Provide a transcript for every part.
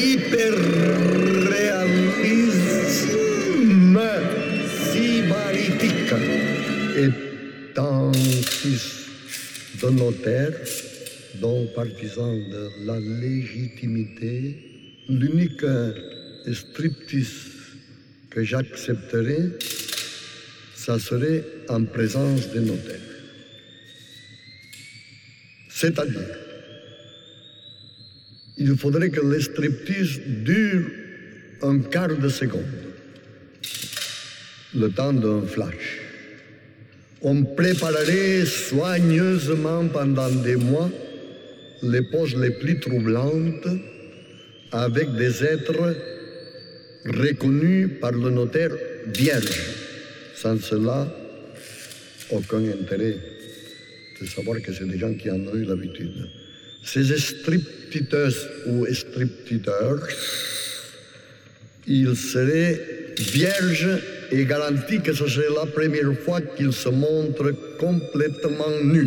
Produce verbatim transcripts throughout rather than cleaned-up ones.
hyperréalisme sybaritique. Étant fils de notaire, donc partisan de la légitimité, l'unique striptease que j'accepterais, ça serait en présence des notaires. C'est-à-dire, il faudrait que le striptease dure un quart de seconde, le temps d'un flash. On préparerait soigneusement pendant des mois les poses les plus troublantes avec des êtres reconnus par le notaire vierge. Sans cela, aucun intérêt de savoir que c'est des gens qui en ont eu l'habitude. Ces stripteaseuses ou stripteaseurs, ils seraient vierges et garantis que ce serait la première fois qu'ils se montrent complètement nus.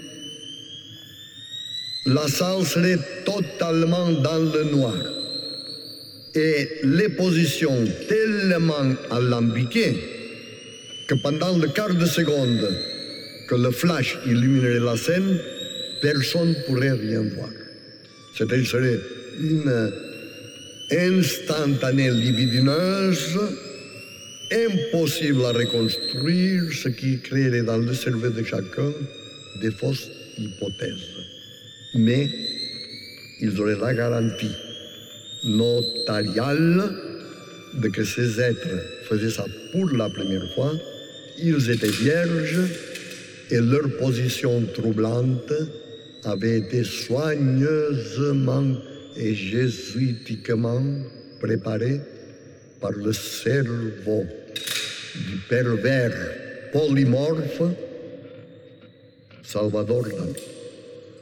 La salle serait totalement dans le noir et les positions tellement alambiquées que pendant le quart de seconde que le flash illuminerait la scène, personne ne pourrait rien voir. C'est-à-dire que serait une instantanée libidineuse, impossible à reconstruire, ce qui créerait dans le cerveau de chacun des fausses hypothèses. Mais ils auraient la garantie notariale de que ces êtres faisaient ça pour la première fois, ils étaient vierges et leur position troublante avait été soigneusement et jésuitiquement préparée par le cerveau du pervers polymorphe Salvador Dali.